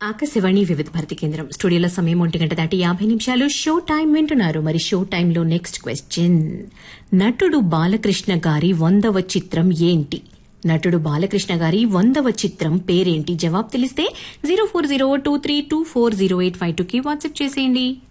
ఆకాశవాణి వివిధ భారతి కేంద్రం స్టూడియోలో సమయం 1 దాటి 50 నిమిషాలు. షో టైం వింటున్నారు. మరి షో టైంలో నెక్స్ట్ క్వశ్చన్, నటుడు బాలకృష్ణ గారి 100వ చిత్రం ఏంటి? నటుడు బాలకృష్ణ గారి 100వ చిత్రం పేరేంటి? జవాబు తెలిస్తే 0402324085 కి వాట్సాప్ చేసేయండి.